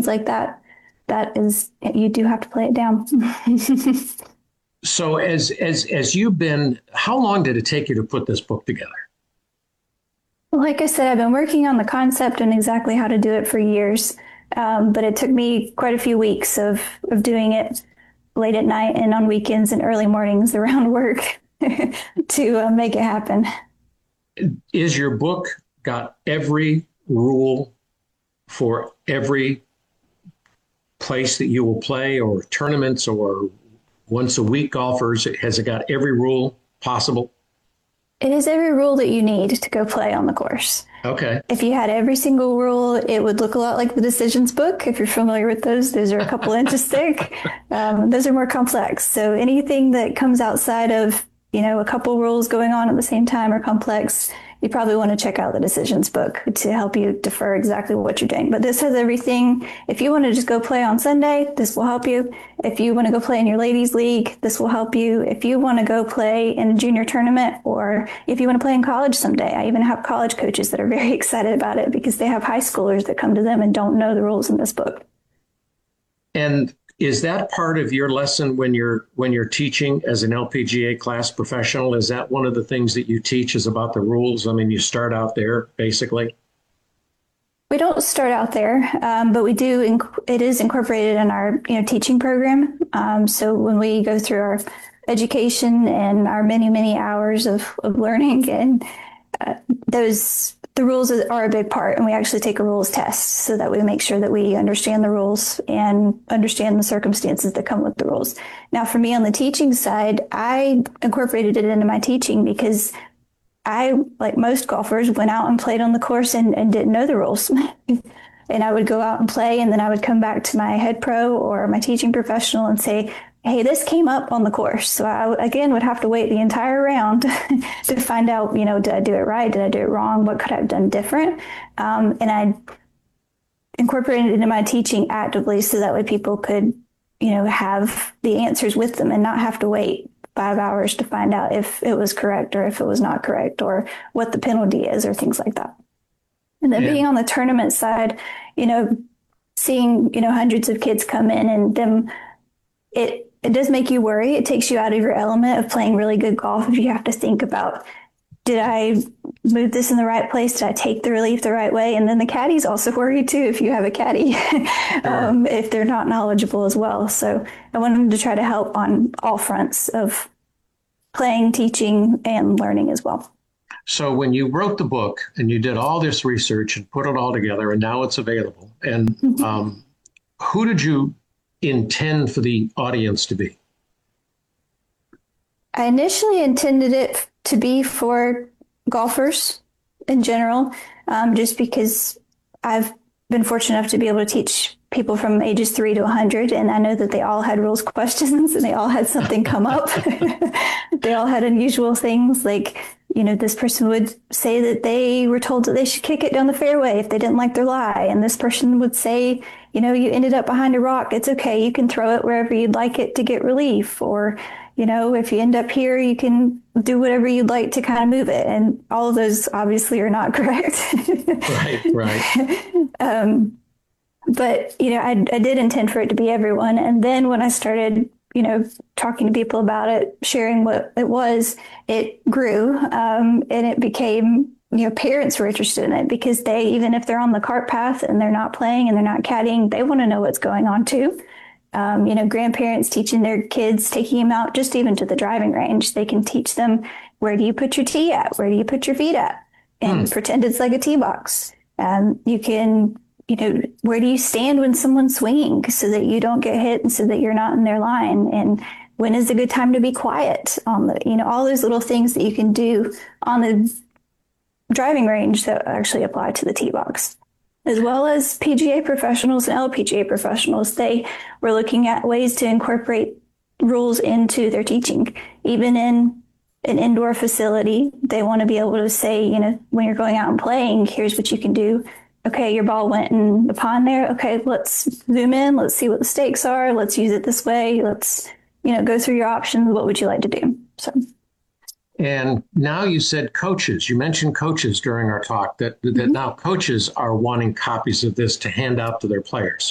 things like that, that is, you do have to play it down. So as you've been, how long did it take you to put this book together? Like I said, I've been working on the concept and exactly how to do it for years. But it took me quite a few weeks of doing it late at night and on weekends and early mornings around work to make it happen. Is your book got every rule for every place that you will play or tournaments or once a week golfers? Has it got every rule possible? It is every rule that you need to go play on the course. Okay. If you had every single rule, it would look a lot like the decisions book. If you're familiar with those are a couple inches thick. Those are more complex. So anything that comes outside of, a couple rules going on at the same time are complex. You probably want to check out the decisions book to help you defer exactly what you're doing. But this has everything. If you want to just go play on Sunday, this will help you. If you want to go play in your ladies league, this will help you. If you want to go play in a junior tournament, or if you want to play in college someday, I even have college coaches that are very excited about it because they have high schoolers that come to them and don't know the rules in this book. And is that part of your lesson when you're teaching as an LPGA class professional? Is that one of the things that you teach is about the rules? I mean, you start out there basically. We don't start out there, but we do. It is incorporated in our teaching program. So when we go through our education and our many hours of learning, and the rules are a big part, and we actually take a rules test so that we make sure that we understand the rules and understand the circumstances that come with the rules. Now, for me on the teaching side, I incorporated it into my teaching because I, like most golfers, went out and played on the course and didn't know the rules. And I would go out and play, and then I would come back to my head pro or my teaching professional and say, hey, this came up on the course. So I, again, would have to wait the entire round to find out, did I do it right? Did I do it wrong? What could I have done different? And I incorporated it into my teaching actively so that way people could, have the answers with them and not have to wait 5 hours to find out if it was correct or if it was not correct or what the penalty is or things like that. And then being on the tournament side, seeing, hundreds of kids come in and them, it does make you worry. It takes you out of your element of playing really good golf if you have to think about, did I move this in the right place? Did I take the relief the right way? And then the caddies also worry too if you have a caddy, if they're not knowledgeable as well. So I wanted to try to help on all fronts of playing, teaching, and learning as well. So when you wrote the book and you did all this research and put it all together and now it's available, and who did you intend for the audience to be? I initially intended it to be for golfers in general, just because I've been fortunate enough to be able to teach people from ages 3 to 100, and I know that they all had rules questions and they all had something come up. They all had unusual things like, this person would say that they were told that they should kick it down the fairway if they didn't like their lie. And this person would say, you ended up behind a rock. It's okay. You can throw it wherever you'd like it to get relief. Or, if you end up here, you can do whatever you'd like to kind of move it. And all of those obviously are not correct. Right. But, I did intend for it to be everyone. And then when I started, talking to people about it, sharing what it was, it grew. And it became, parents were interested in it because they, even if they're on the cart path and they're not playing and they're not caddying, they want to know what's going on too. Grandparents teaching their kids, taking them out just even to the driving range. They can teach them, where do you put your tee at? Where do you put your feet at? And pretend it's like a tee box. You can, where do you stand when someone's swinging so that you don't get hit and so that you're not in their line? And when is a good time to be quiet on the, all those little things that you can do on the driving range that actually apply to the tee box. As well as PGA professionals and LPGA professionals, they were looking at ways to incorporate rules into their teaching. Even in an indoor facility, they want to be able to say, when you're going out and playing, here's what you can do. Okay, your ball went in the pond there. Okay, let's zoom in. Let's see what the stakes are. Let's use it this way. Let's, go through your options. What would you like to do? So. And now you said coaches. You mentioned coaches during our talk that now coaches are wanting copies of this to hand out to their players.